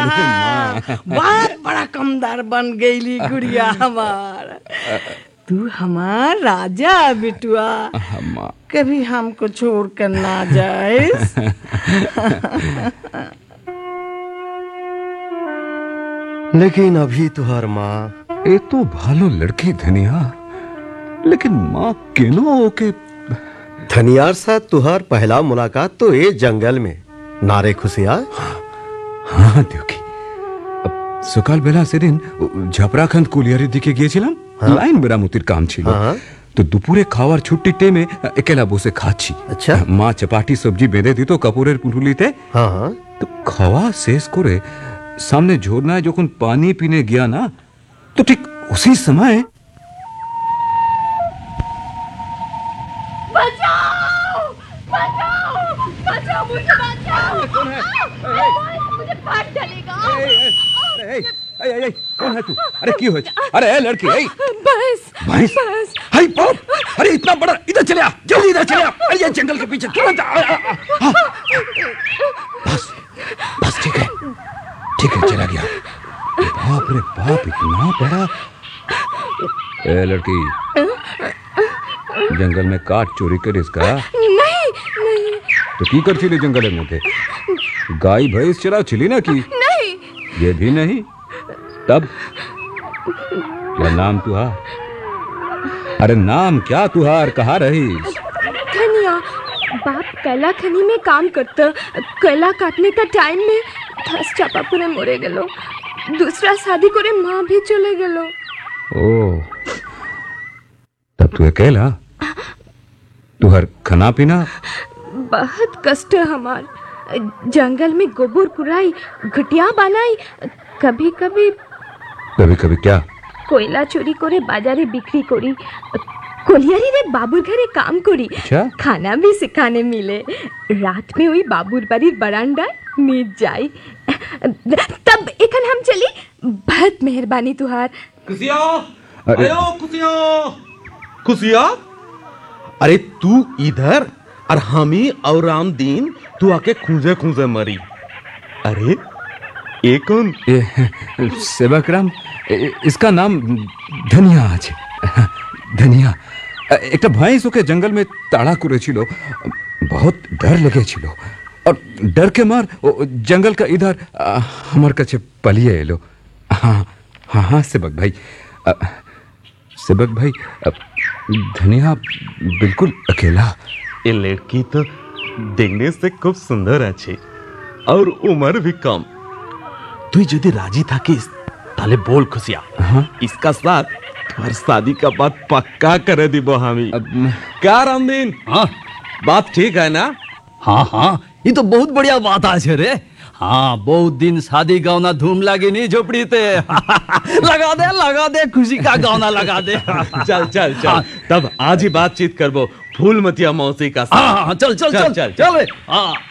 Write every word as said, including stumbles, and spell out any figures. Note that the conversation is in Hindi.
बहुत बड़ा कमदार बन गई गुड़िया हमार। तू हमार राजा बिटुआ, कभी हमको छोड़ कर ना जाए। लेकिन अभी तुहार माँ ए तो भालो लड़की धनिया, लेकिन माँ केनो ओके। धनियार साथ तुहार पहला मुलाकात तो ए जंगल में नारे खुशिया। हाँ देवकी, अब सकाल बेला से दिन झपराखंड कुलियारी दिखे গিয়েছিলাম। লাইন মেরামতির কাম ছিল, তো দুপুরে খাওয়ার ছুটি টেমে একেলা বসে খাচ্ছি। আচ্ছা, মা চাপাটি সবজি বেঁধে দিত কাপড়ের পুটুলিতে। হ্যাঁ হ্যাঁ, তো খাওয়া শেষ করে সামনে ঝর্ণায় যখন পানি পিনে গিয়া না, তো ঠিক उसी समय बचाओ बचाओ बचाओ मुझे बचाओ। कौन है? मुझे फाड़ डालेगा। ए ए कौन है तू? अरे क्यों है? अरे ए लड़की, ए बस बस बस। हाय बाप, अरे इतना बड़ा, इधर चले आ, जल्दी इधर चले आ। अरे ये जंगल के पीछे तुरंत आ। बस बस ठीक है ठीक है, चला गया। बाप रे बाप, इतना बड़ा। ए लड़की, जंगल में काट चोरी कर इसका? नहीं नहीं। तो की कर छिली जंगल में थे? गाय भैंस चरा छिली ना की? नहीं। ये भी नहीं? तब क्या नाम तुहार? अरे नाम क्या तुहार, कहाँ रही? धनिया, बाप कैला खनी में काम करता। कैला काटने का टाइम में धस चापापुरे मोरे गेलो। दूसरा शादी करे माँ भी चले गेलो। ओ, तब तू अकेला? तुहर खाना पीना? बहुत कष्ट है हमार। जंगल में गोबर कुराई, घटिया बनाई, कभी कभी कभी कभी क्या? कोयला चोरी करे बाजारे बिक्री करी, कोलियारी रे बाबूर घरे काम करी। अच्छा? खाना भी सिखाने मिले। रात में हुई बाबूर बाड़ी बरांडा नीच जाई। तब एखन हम चली। बहुत मेहरबानी तुहार। खुशिया, आयो खुशिया, खुशिया। अरे तू इधर और हमी और रामदीन तू आके खूंजे खूंजे मरी। अरे ये कौन? सेवक राम, इसका नाम धनिया আছে। धनिया একটা ভैंस ওকে जंगल में ताड़ा করেছিল। बहुत डर লেগেছিল और डर के मार जंगल का इधर हमार কাছে পালিয়ে এলো। हाँ हाँ हाँ सेवक भाई, सेवक भाई, धनिया बिल्कुल अकेला। ये लड़की तो देखने से खूब सुंदर अच्छी और उम्र भी कम। तू यदि राजी था कि ताले बोल खुशिया। हाँ? इसका साथ तुम्हारी शादी का बात पक्का करे दीबो हमी। क्या रामदीन? हाँ बात ठीक है ना? हाँ हाँ, ये तो बहुत बढ़िया बात आज है रे। हाँ, बहुत दिन शादी गावना धूम लगी नहीं झोपड़ी ते। लगा दे लगा दे, खुशी का गावना लगा दे। चल चल चल, हाँ। तब आज ही बातचीत करबो फूलमतिया मौसी का साथ। हाँ हाँ, चल चल चल चल, चल, चल, चल। हाँ।